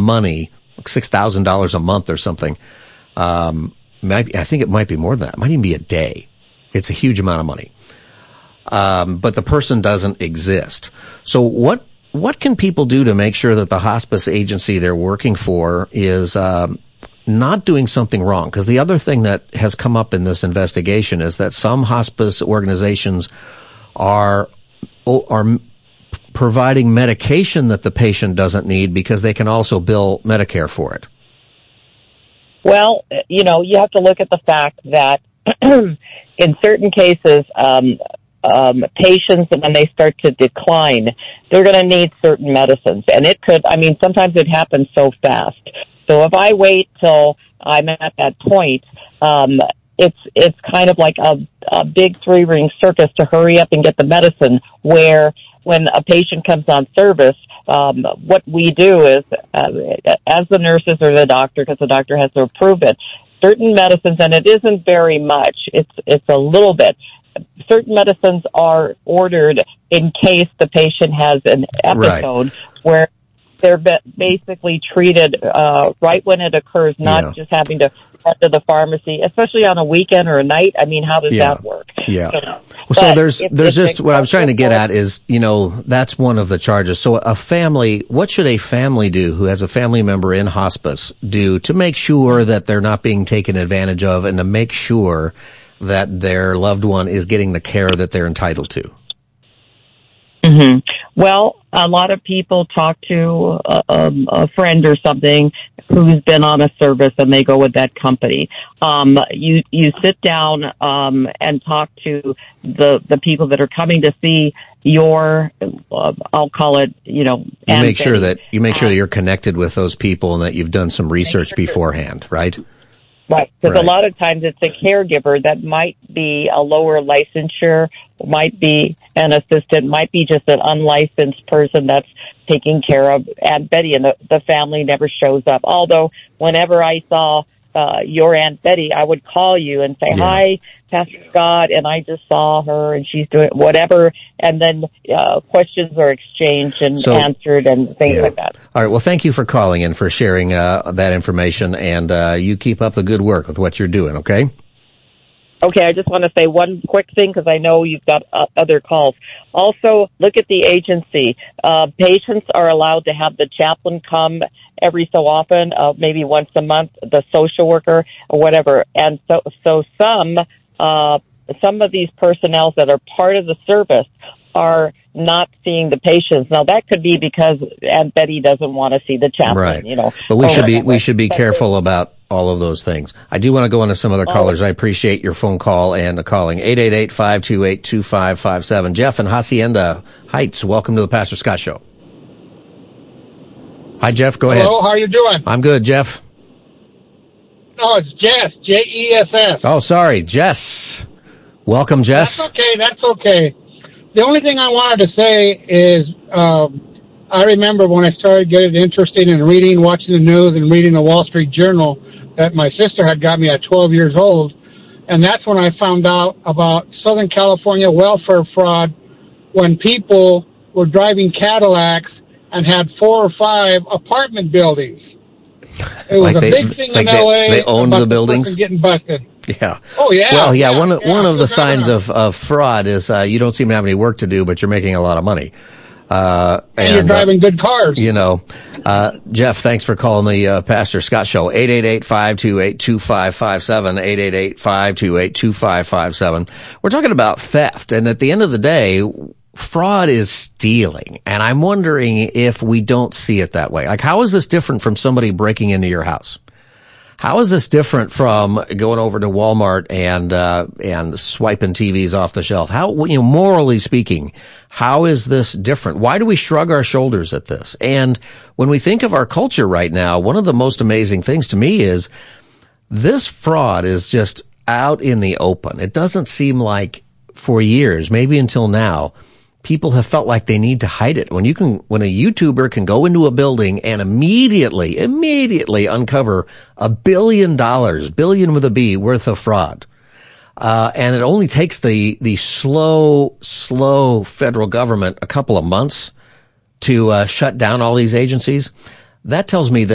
money, like $6,000 a month or something. I think it might be more than that. It might even be a day. It's a huge amount of money. But the person doesn't exist. So what can people do to make sure that the hospice agency they're working for is not doing something wrong? Because the other thing that has come up in this investigation is that some hospice organizations are providing medication that the patient doesn't need because they can also bill Medicare for it. Well, you have to look at the fact that in certain cases, patients, when they start to decline, they're going to need certain medicines. And sometimes it happens so fast. So if I wait till I'm at that point, it's kind of like a big three-ring circus to hurry up and get the medicine, where when a patient comes on service, what we do is, as the nurses or the doctor, because the doctor has to approve it, certain medicines, and it isn't very much, it's a little bit, certain medicines are ordered in case the patient has an episode where they're basically treated right when it occurs, not just having to head to the pharmacy, especially on a weekend or a night. I mean, how does that work? Yeah. So there's just what I'm trying to get at is, that's one of the charges. So what should a family do who has a family member in hospice do to make sure that they're not being taken advantage of and to make sure that their loved one is getting the care that they're entitled to? Mm-hmm. Well, a lot of people talk to a friend or something who's been on a service and they go with that company. You sit down and talk to the people that are coming to see your, I'll call it, you make sure that you're connected with those people and that you've done some research beforehand, right? Right, because a lot of times it's a caregiver that might be a lower licensure, might be an assistant, might be just an unlicensed person that's taking care of Aunt Betty, and the family never shows up. Although, whenever I saw your Aunt Betty, I would call you and say, "Hi, Pastor Scott, and I just saw her, and she's doing whatever," and then questions are exchanged and answered and things like that. All right, well, thank you for calling and for sharing that information, and you keep up the good work with what you're doing, okay? Okay, I just want to say one quick thing because I know you've got other calls. Also, look at the agency. Patients are allowed to have the chaplain come every so often, maybe once a month, the social worker or whatever. And so some of these personnel that are part of the service are not seeing the patients. Now that could be because Aunt Betty doesn't want to see the chaplain, right. But we should be careful about all of those things. I do want to go on to some other callers. I appreciate your phone call and calling. 888-528-2557. Jeff in Hacienda Heights, welcome to the Pastor Scott Show. Hi, Jeff. Go ahead. Hello, how are you doing? I'm good, Jeff. No, it's Jess, Jess. Oh, sorry, Jess. Welcome, Jess. That's okay. The only thing I wanted to say is I remember when I started getting interested in reading, watching the news, and reading the Wall Street Journal that my sister had got me at 12 years old, and that's when I found out about Southern California welfare fraud when people were driving Cadillacs and had 4 or 5 apartment buildings. It was a big thing in L.A. They owned the buildings? Getting busted. Yeah. Oh, yeah. Well, one of the signs of fraud is you don't seem to have any work to do, but you're making a lot of money. And you're driving good cars. Jeff, thanks for calling the Pastor Scott Show. 888-528-2557, 888-528-2557. We're talking about theft, and at the end of the day, fraud is stealing. And I'm wondering if we don't see it that way. Like, how is this different from somebody breaking into your house? How is this different from going over to Walmart and swiping TVs off the shelf? How, morally speaking, how is this different? Why do we shrug our shoulders at this? And when we think of our culture right now, one of the most amazing things to me is this fraud is just out in the open. It doesn't seem like for years, maybe until now, people have felt like they need to hide it. When a YouTuber can go into a building and immediately uncover $1 billion with a B, worth of fraud. And it only takes the slow federal government a couple of months to shut down all these agencies. That tells me that